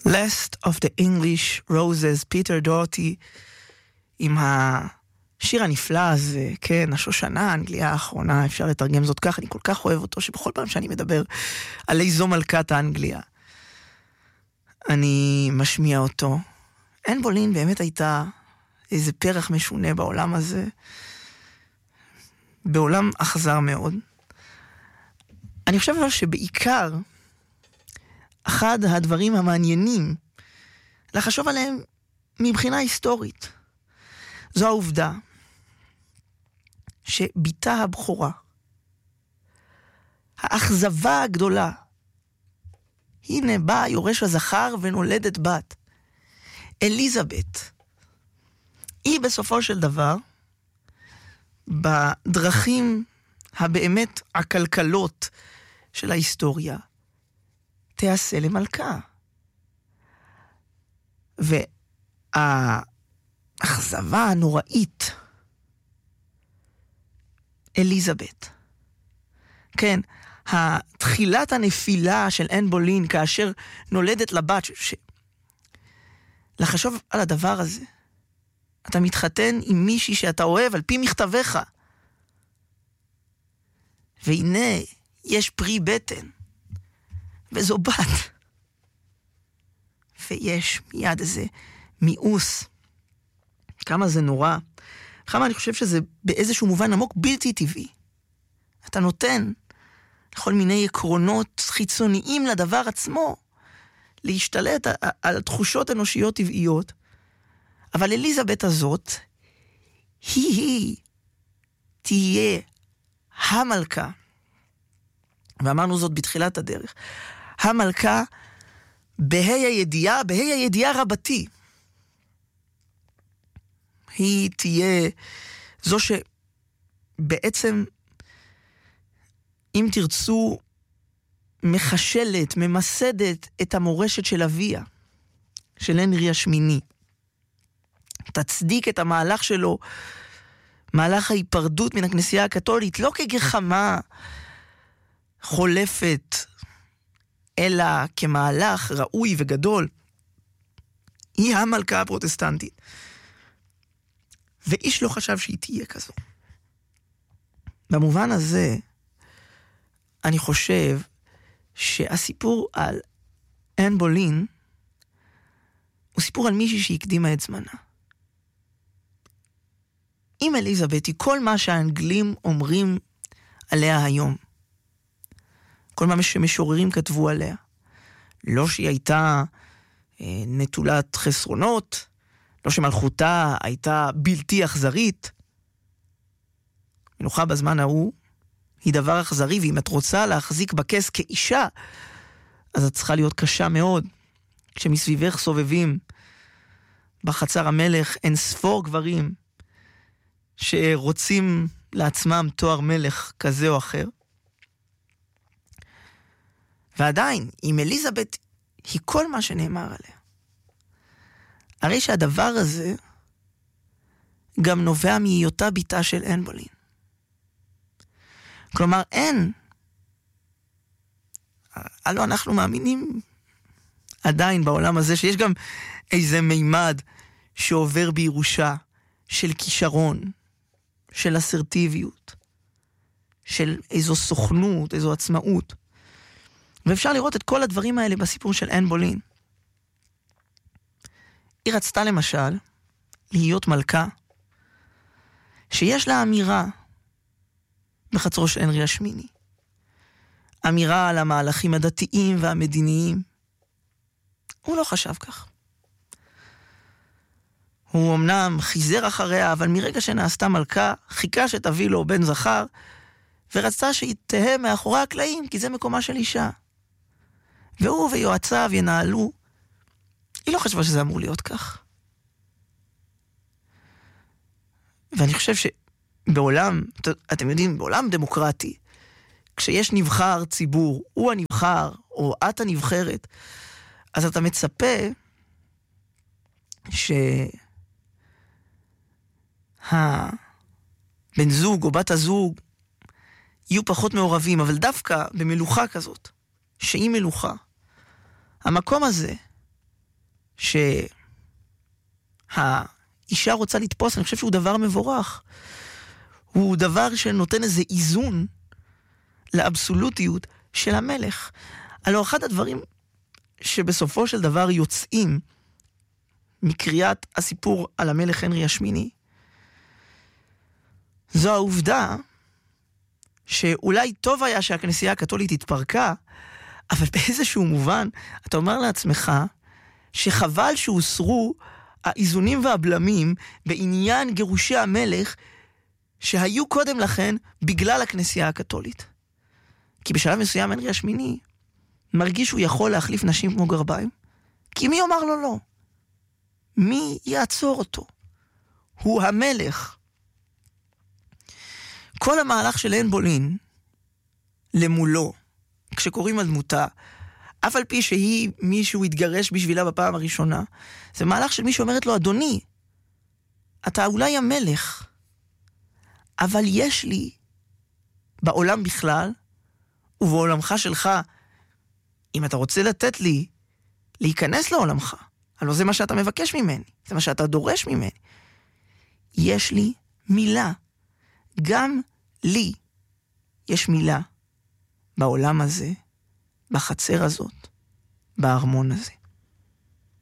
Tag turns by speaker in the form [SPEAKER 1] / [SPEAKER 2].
[SPEAKER 1] Last of the English Roses, פיטר דורטי, עם השיר הנפלא הזה, כן, השושנה, האנגליה האחרונה, אפשר לתרגם זאת כך, אני כל כך אוהב אותו, שבכל פעם שאני מדבר על איזו מלכת האנגליה, אני משמיע אותו. אן בולין באמת הייתה איזה פרח משונה בעולם הזה, בעולם אכזר מאוד. אני חושב אבל שבעיקר, אחד הדברים המעניינים לחשוב עליהם מבחינה היסטורית, זו העובדה שביתה הבכורה, האכזבה הגדולה, הנה בא יורש הזכר ונולדת בת, אליזבת, היא בסופו של דבר, בדרכים הבאמת הכלכלות של ההיסטוריה, תעשה למלכה. והאכזבה הנוראית, אליזבת. כן, התחילת הנפילה של אן בולין, כאשר נולדת לבת, לחשוב על הדבר הזה. אתה מתחתן עם מישהי שאתה אוהב על פי מכתבך. והנה, יש פרי בטן. וזו בת. ויש מיד איזה מיאוס. כמה זה נורא. כמה אני חושב שזה באיזשהו מובן עמוק בלתי טבעי. אתה נותן לכל מיני עקרונות חיצוניים לדבר עצמו, להשתלט על תחושות אנושיות טבעיות. אבל אליזבת הזאת, היא תהיה המלכה. ואמרנו זאת בתחילת הדרך. המלכה בהי הידיעה רבתי. היא תהיה זו שבעצם, אם תרצו, מחשלת, ממסדת את המורשת של אביה, של הנרי השמיני. תצדיק את המהלך שלו, מהלך ההיפרדות מן הכנסייה הקתולית, לא כגחמה חולפת, אלא כמהלך ראוי וגדול. היא המלכה הפרוטסטנטית. ואיש לא חשב שהיא תהיה כזו. במובן הזה, אני חושב שהסיפור על אן בולין, הוא סיפור על מישהי שהקדימה את זמנה. עם אליזבת היא כל מה שהאנגלים אומרים עליה היום. כל מה שמשוררים כתבו עליה. לא שהיא הייתה נטולת חסרונות, לא שמלכותה הייתה בלתי אכזרית. מלוכה בזמן ההוא היא דבר אכזרי, ואם את רוצה להחזיק בכס כאישה, אז את צריכה להיות קשה מאוד. כשמסביבך סובבים בחצר המלך אין ספור גברים שרוצים לעצמם תואר מלך כזה או אחר. ועדיין, אם אליזבת היא כל מה שנאמר עליה, הרי שהדבר הזה גם נובע מהיותה ביתה של אן בולין. כלומר, הלא אנחנו מאמינים עדיין בעולם הזה שיש גם איזה מימד שעובר בירושה של כישרון, של אסרטיביות, של איזו סוכנות, איזו עצמאות. ואפשר לראות את כל הדברים האלה בסיפור של אן בולין. היא רצתה למשל להיות מלכה שיש לה אמירה בחצרו של הנרי השמיני. אמירה על המהלכים הדתיים והמדיניים. הוא לא חשב כך. הוא אמנם חיזר אחריה, אבל מרגע שנעשתה מלכה, חיכה שתביא לו בן זכר, ורצתה שהיא תהיה מאחורי הקלעים, כי זה מקומה של אישה. והוא ויועציו ינהלו. היא לא חשבה שזה אמור להיות כך. ואני חושב שבעולם, אתם יודעים, בעולם דמוקרטי, כשיש נבחר ציבור, הוא הנבחר, או את הנבחרת, אז אתה מצפה בן זוג או בת הזוג יהיו פחות מעורבים, אבל דווקא במלוכה כזאת, שהיא מלוכה, המקום הזה שהאישה רוצה לתפוס, אני חושב שהוא דבר מבורך. הוא דבר שנותן איזה איזון לאבסולוטיות של המלך. הלוא אחד הדברים שבסופו של דבר יוצאים מקריאת הסיפור על המלך הנרי השמיני, זו העובדה שאולי טוב היה שהכנסייה הקתולית התפרקה, אבל באיזשהו מובן אתה אומר לעצמך שחבל שהוסרו האיזונים והבלמים בעניין גירושי המלך שהיו קודם לכן בגלל הכנסייה הקתולית. כי בשלב מסוים הנרי השמיני מרגיש שהוא יכול להחליף נשים כמו גרביים, כי מי יאמר לו לא? מי יעצור אותו? הוא המלך. כל המהלך של אן בולין למולו, כשקוראים על דמותה, אף על פי שהיא מישהו התגרש בשבילה בפעם הראשונה, זה מהלך של מי שאומרת לו, אדוני, אתה אולי המלך, אבל יש לי בעולם בכלל, ובעולמך שלך, אם אתה רוצה לתת לי להיכנס לעולמך, הלוא זה מה שאתה מבקש ממני, זה מה שאתה דורש ממני. יש לי מילה, גם לי יש מילה בעולם הזה, בחצר הזאת, בארמון הזה.